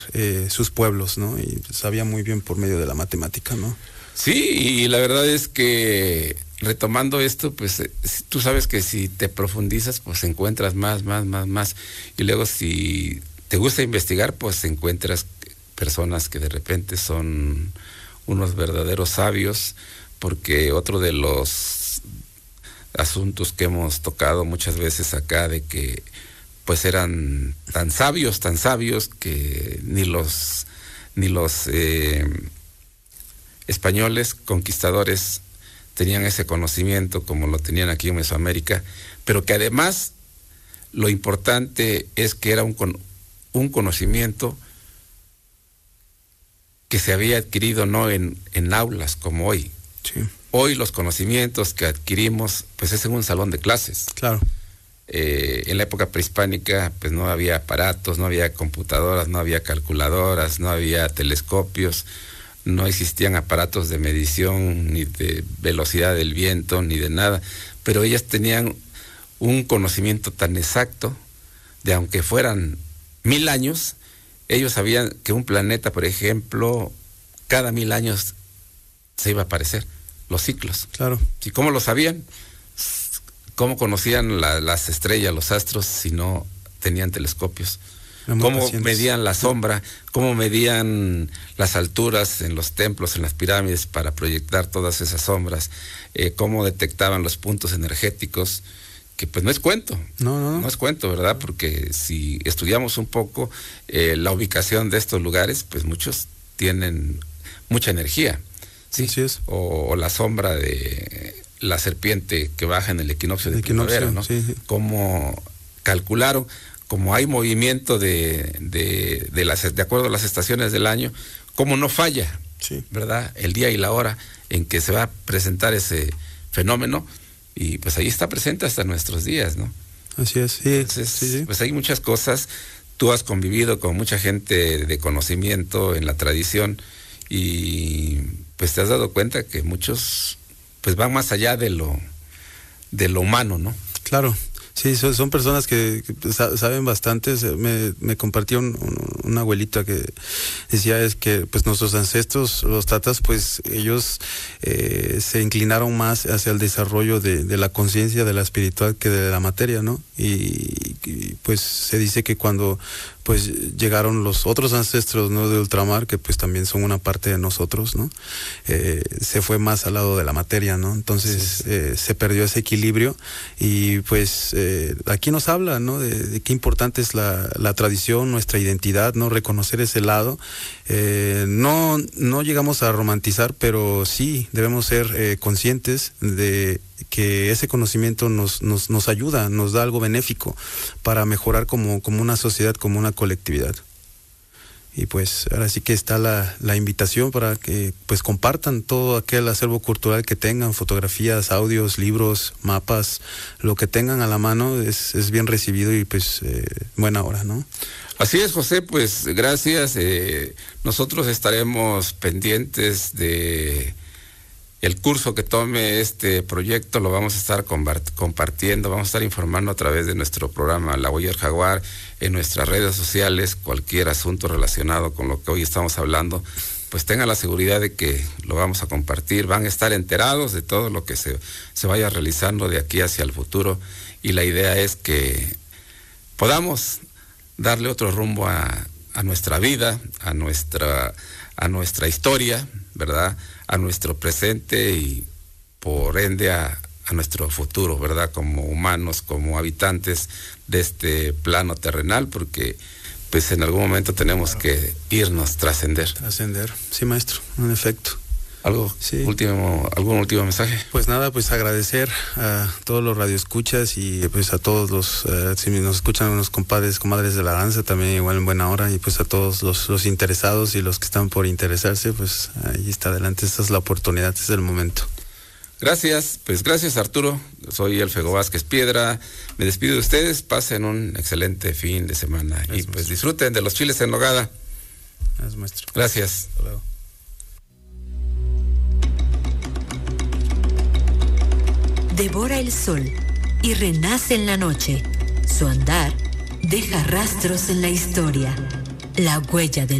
sus pueblos, ¿no? Y sabía muy bien por medio de la matemática, ¿no? Sí, y la verdad es que retomando esto, pues tú sabes que si te profundizas, pues encuentras más. Y luego si te gusta investigar, pues encuentras personas que de repente son unos verdaderos sabios, porque otro de los asuntos que hemos tocado muchas veces acá, de que pues eran tan sabios que ni los españoles conquistadores tenían ese conocimiento como lo tenían aquí en Mesoamérica, pero que además lo importante es que era un conocimiento que se había adquirido no en aulas como hoy. Sí. Hoy los conocimientos que adquirimos pues es en un salón de clases. Claro. En la época prehispánica pues no había aparatos, no había computadoras, no había calculadoras, no había telescopios, no existían aparatos de medición ni de velocidad del viento ni de nada, pero ellas tenían un conocimiento tan exacto de, aunque fueran 1000 años, ellos sabían que un planeta, por ejemplo, cada 1000 años se iba a aparecer, los ciclos. Claro. ¿Y cómo lo sabían? ¿Cómo conocían las estrellas, los astros, si no tenían telescopios? ¿Cómo medían la sombra? ¿Cómo medían las alturas en los templos, en las pirámides, para proyectar todas esas sombras? ¿Cómo detectaban los puntos energéticos? Que pues no es cuento. No es cuento, ¿verdad? Porque si estudiamos un poco la ubicación de estos lugares, pues muchos tienen mucha energía. Sí, sí es. O la sombra de la serpiente que baja en el equinoccio de primavera, ¿no? Sí, sí. Cómo calcularon, como hay movimiento de acuerdo a las estaciones del año, cómo no falla, sí, ¿verdad? El día y la hora en que se va a presentar ese fenómeno, y pues ahí está presente hasta nuestros días, ¿no? Así es, sí. Entonces, sí. Pues hay muchas cosas. Tú has convivido con mucha gente de conocimiento en la tradición, y pues te has dado cuenta que muchos pues van más allá de lo humano, ¿no? Claro. Sí, son personas que saben bastante. Me compartió una abuelita que decía es que pues nuestros ancestros, los tatas, pues ellos se inclinaron más hacia el desarrollo de la conciencia, de la espiritual, que de la materia, ¿no? Y pues se dice que cuando pues llegaron los otros ancestros, ¿no?, de ultramar, que pues también son una parte de nosotros, ¿no? Se fue más al lado de la materia, ¿no? Entonces sí. Se perdió ese equilibrio, y pues aquí nos habla, ¿no?, de qué importante es la tradición, nuestra identidad, ¿no? Reconocer ese lado. No llegamos a romantizar, pero sí debemos ser conscientes de que ese conocimiento nos ayuda, nos da algo benéfico para mejorar como una sociedad, como una colectividad. Y pues ahora sí que está la invitación para que pues compartan todo aquel acervo cultural que tengan, fotografías, audios, libros, mapas, lo que tengan a la mano es bien recibido, y pues buena hora, ¿no? Así es, José, pues gracias. Nosotros estaremos pendientes de el curso que tome este proyecto, lo vamos a estar compartiendo, vamos a estar informando a través de nuestro programa La Huella del Jaguar, en nuestras redes sociales, cualquier asunto relacionado con lo que hoy estamos hablando, pues tengan la seguridad de que lo vamos a compartir, van a estar enterados de todo lo que se vaya realizando de aquí hacia el futuro, y la idea es que podamos darle otro rumbo a nuestra vida, a nuestra historia, ¿verdad?, a nuestro presente, y por ende a nuestro futuro, ¿verdad?, como humanos, como habitantes de este plano terrenal, porque pues en algún momento tenemos que irnos, trascender. Trascender, sí, maestro, en efecto. ¿Algún último mensaje? Pues nada, pues agradecer a todos los radioescuchas, y pues a todos los, si nos escuchan unos compadres, comadres de la danza, también igual en buena hora, y pues a todos los interesados y los que están por interesarse, pues ahí está adelante, esta es la oportunidad, este es el momento. Gracias, pues gracias, Arturo. Soy Elfego Vázquez Piedra, me despido de ustedes, pasen un excelente fin de semana. Gracias, y pues maestro, disfruten de los chiles en nogada. Gracias, maestro. Gracias. Hasta luego. Devora el sol y renace en la noche. Su andar deja rastros en la historia. La huella del